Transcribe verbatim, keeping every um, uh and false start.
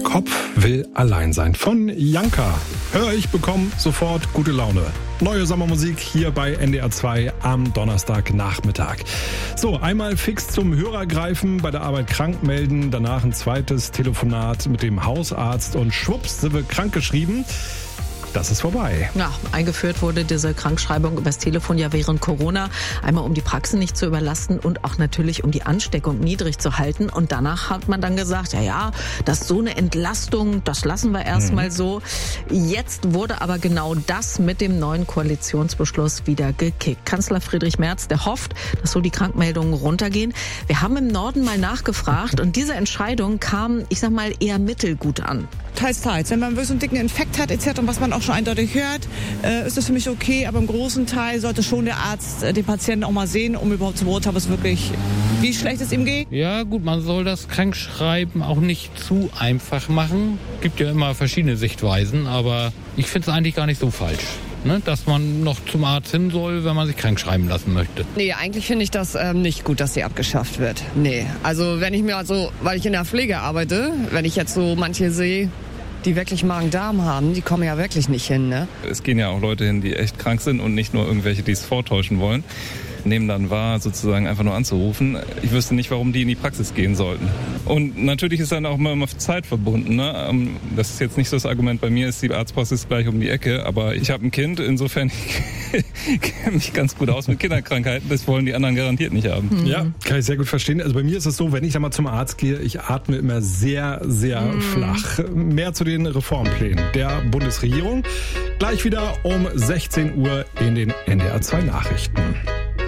Kopf will allein sein. Von Janka. Hör ich, bekomme sofort gute Laune. Neue Sommermusik hier bei N D R zwei am Donnerstagnachmittag. So, einmal fix zum Hörer greifen, bei der Arbeit krank melden, danach ein zweites Telefonat mit dem Hausarzt und schwupps, sind wir krankgeschrieben. Das ist vorbei. Ja, eingeführt wurde diese Krankschreibung übers Telefon ja während Corona. Einmal um die Praxen nicht zu überlasten und auch natürlich um die Ansteckung niedrig zu halten. Und danach hat man dann gesagt, ja, ja, das ist so eine Entlastung, das lassen wir erstmal mhm. so. Jetzt wurde aber genau das mit dem neuen Koalitionsbeschluss wieder gekickt. Kanzler Friedrich Merz, der hofft, dass so die Krankmeldungen runtergehen. Wir haben im Norden mal nachgefragt und diese Entscheidung kam, ich sag mal, eher mittelgut an. Teils, teils. Wenn man wirklich so einen dicken Infekt hat et cetera, was man auch schon eindeutig hört, äh, ist das für mich okay. Aber im großen Teil sollte schon der Arzt äh, den Patienten auch mal sehen, um überhaupt zu beurteilen, was wirklich, wie schlecht es ihm geht. Ja gut, man soll das Krankschreiben auch nicht zu einfach machen. Gibt ja immer verschiedene Sichtweisen, aber ich finde es eigentlich gar nicht so falsch. Ne, dass man noch zum Arzt hin soll, wenn man sich krank schreiben lassen möchte. Nee, eigentlich finde ich das ähm, nicht gut, dass sie abgeschafft wird. Nee, also wenn ich mir also, weil ich in der Pflege arbeite, wenn ich jetzt so manche sehe, die wirklich Magen-Darm haben, die kommen ja wirklich nicht hin, ne? Es gehen ja auch Leute hin, die echt krank sind und nicht nur irgendwelche, die es vortäuschen wollen. Nehmen dann wahr, sozusagen einfach nur anzurufen. Ich wüsste nicht, warum die in die Praxis gehen sollten. Und natürlich ist dann auch immer, immer Zeit verbunden. Ne? Das ist jetzt nicht so das Argument. Bei mir ist die Arztpraxis gleich um die Ecke, aber ich habe ein Kind, insofern ich kenne mich ganz gut aus mit Kinderkrankheiten. Das wollen die anderen garantiert nicht haben. Mhm. Ja, kann ich sehr gut verstehen. Also bei mir ist es so, wenn ich da mal zum Arzt gehe, ich atme immer sehr, sehr mhm. flach. Mehr zu den Reformplänen der Bundesregierung. Gleich wieder um sechzehn Uhr in den N D R zwei Nachrichten.